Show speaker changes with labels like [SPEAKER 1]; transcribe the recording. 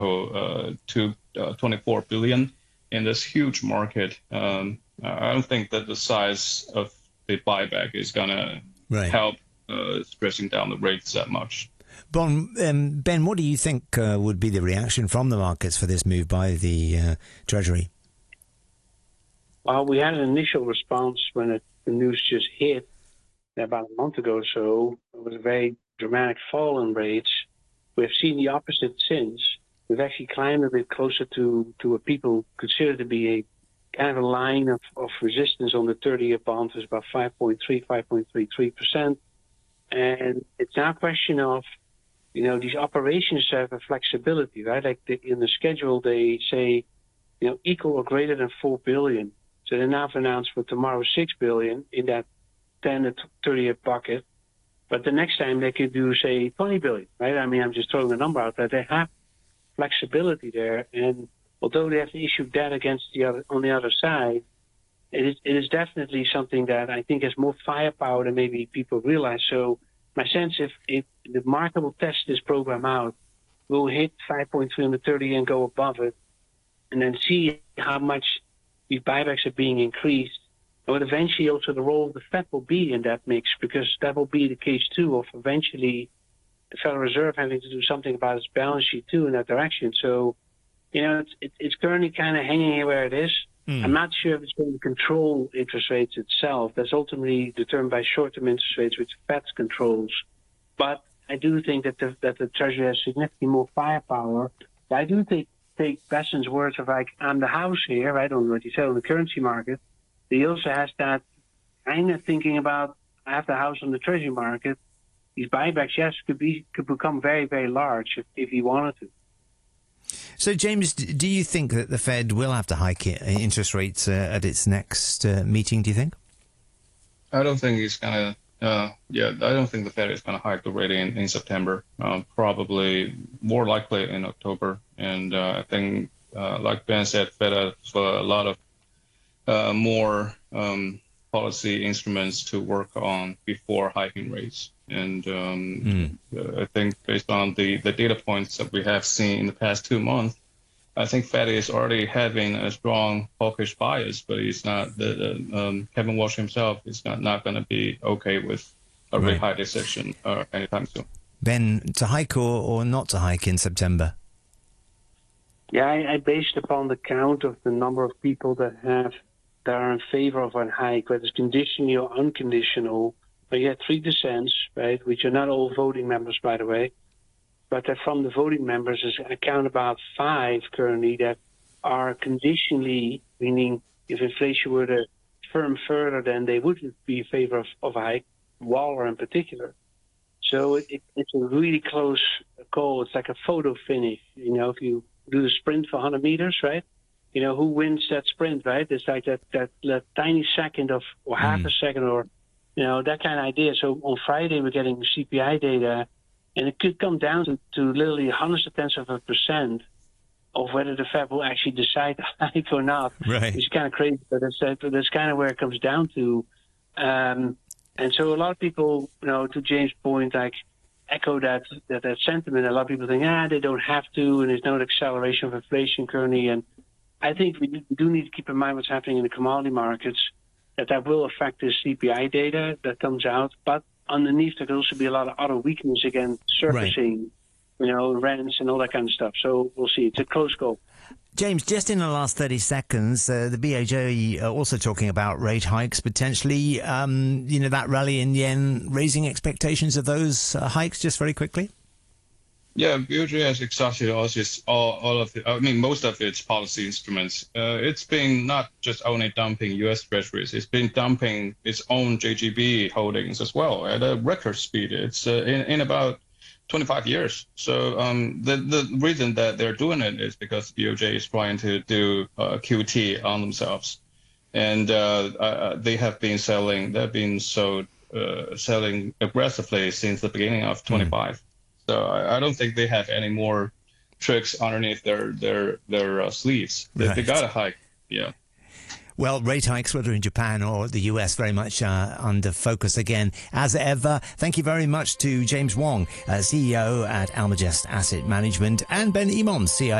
[SPEAKER 1] to 24 billion in this huge market. I don't think that the size of the buyback is going to help stressing down the rates that much.
[SPEAKER 2] Ben, what do you think would be the reaction from the markets for this move by the Treasury?
[SPEAKER 3] Well, we had an initial response when the news just hit about a month ago or so. It was a very dramatic fall in rates. We've seen the opposite since. We've actually climbed a bit closer to what people consider to be a kind of a line of resistance on the 30-year bond. Is about 5.33%. And it's now a question of, these operations have a flexibility, right? Like in the schedule, they say, equal or greater than 4 billion. So they now have announced for tomorrow 6 billion in that 10 to 30-year bucket. But the next time they could do, say, 20 billion, right? I mean, I'm just throwing a number out there. They have flexibility there. And although they have to issue debt on the other side, it is definitely something that I think has more firepower than maybe people realize. So my sense, if the market will test this program out, we'll hit 5.3 on the 30 and go above it, and then see how much these buybacks are being increased. And what eventually also the role of the Fed will be in that mix, because that will be the case too of eventually the Federal Reserve having to do something about its balance sheet too in that direction. So, it's currently kind of hanging here where it is. I'm not sure if it's going to control interest rates itself. That's ultimately determined by short-term interest rates, which the Fed controls. But I do think that the Treasury has significantly more firepower. I do take Bessen's words of like, I'm the house here, right, on what you said on the currency market. He also has that kind of thinking about, I have the house on the Treasury market. These buybacks, yes, could become very, very large if he wanted to.
[SPEAKER 2] So, James, do you think that the Fed will have to hike interest rates at its next meeting, do you think?
[SPEAKER 1] I don't think he's going to, I don't think the Fed is going to hike the rate in September. Probably more likely in October. And I think, like Ben said, Fed has a lot of more policy instruments to work on before hiking rates. And I think based on the data points that we have seen in the past 2 months, I think Fed is already having a strong hawkish bias, but he's not. Kevin Walsh himself is not going to be okay with a rate hike decision anytime soon.
[SPEAKER 2] Ben, to hike or not to hike in September?
[SPEAKER 3] Yeah, I based upon the count of the number of people that are in favor of a hike, whether it's conditional or unconditional. But you had 3 dissents, right, which are not all voting members, by the way. But from the voting members, I count about 5 currently that are conditionally, meaning if inflation were to firm further, then they wouldn't be in favor of a hike, Waller in particular. So it's a really close call. It's like a photo finish. If you do the sprint for 100 meters, right? Who wins that sprint, right? It's like that tiny second or half a second or that kind of idea. So on Friday, we're getting CPI data, and it could come down to literally hundreds of tenths of a percent of whether the Fed will actually decide to hike or not.
[SPEAKER 2] Right.
[SPEAKER 3] It's kind of crazy, but that's kind of where it comes down to. And so a lot of people, to James' point, like echo that sentiment. A lot of people think, they don't have to, and there's no acceleration of inflation currently. And I think we do need to keep in mind what's happening in the commodity markets, that will affect the CPI data that comes out. But underneath, there could also be a lot of other weakness again surfacing, rents and all that kind of stuff. So we'll see. It's a close call.
[SPEAKER 2] James, just in the last 30 seconds, the BOJ also talking about rate hikes potentially. That rally in yen, raising expectations of those hikes just very quickly?
[SPEAKER 1] Yeah, BOJ has exhausted all of it. Most of its policy instruments. It's been not just only dumping U.S. Treasuries, it's been dumping its own JGB holdings as well at a record speed. It's in about 25 years. So the reason that they're doing it is because BOJ is trying to do QT on themselves, and they have been selling. They've been selling aggressively since the beginning of 25. So I don't think they have any more tricks underneath their sleeves. They got to hike. Yeah.
[SPEAKER 2] Well, rate hikes, whether in Japan or the US, very much under focus again, as ever. Thank you very much to James Wong, CEO at Almagest Asset Management, and Ben Emon, CIO